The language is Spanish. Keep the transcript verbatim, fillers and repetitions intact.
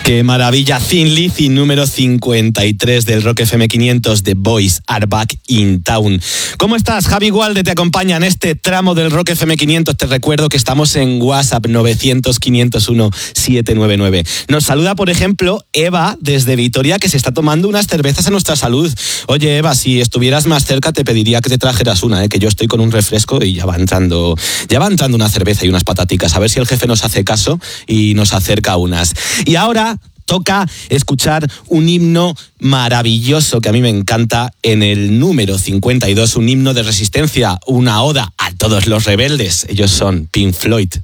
Qué maravilla, Thin Lizzy, número cincuenta y tres del Rock F M quinientos, The Boys Are Back in Town. ¿Cómo estás? Javi Gualde te acompaña en este tramo del Rock F M quinientos. Te recuerdo que estamos en WhatsApp novecientos, quinientos uno, setecientos noventa y nueve. Nos saluda, por ejemplo, Eva desde Vitoria, que se está tomando unas cervezas a nuestra salud. Oye, Eva, si estuvieras más cerca te pediría que te trajeras una, ¿eh? Que yo estoy con un refresco y ya va entrando, ya va entrando una cerveza y unas pataticas. A ver si el jefe nos hace caso y nos acerca unas. Y ahora toca escuchar un himno maravilloso que a mí me encanta en el número cincuenta y dos, un himno de resistencia, una oda a todos los rebeldes. Ellos son Pink Floyd.